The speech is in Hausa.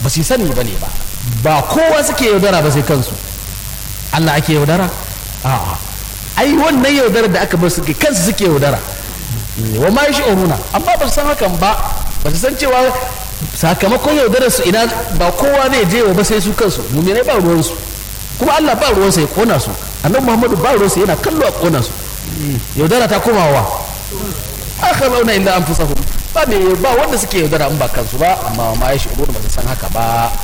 su sani bane ba kowa suke yaudara ba sai kansu. Allah ake yaudara? A'a, ai wannan yaudara da aka bar su kansu suke yaudara. Wa ma yash'uruna, amma ba su san hakan ba su san cewa sakamakon yaudarar su ina ba kowa zai je wa ba sai su kansu. Mu'minai ba ruwan su, kuma Allah ba ruwan sa ya kona su, annabi Muhammadu ba ruwan sa yana kallo a kona su. Yaudara ta komawa akharuna illa anfusahum, ba wanda suke yaudara in ba kansu ba, amma ma yash'uruna ba su san haka ba.